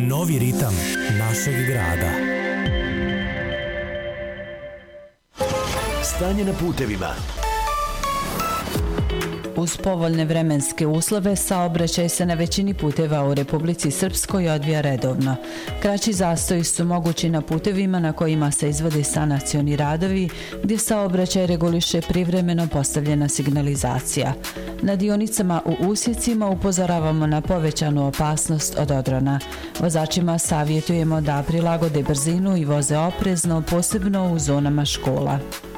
Novi ritam našeg grada. Stanje na putevima. Uz povoljne vremenske uslove, saobraćaj se na većini puteva u Republici Srpskoj odvija redovno. Kraći zastoji su mogući na putevima na kojima se izvode sanacioni radovi, gdje saobraćaj reguliše privremeno postavljena signalizacija. Na dionicama u usjecima upozoravamo na povećanu opasnost od odrona. Vozačima savjetujemo da prilagode brzinu i voze oprezno, posebno u zonama škola.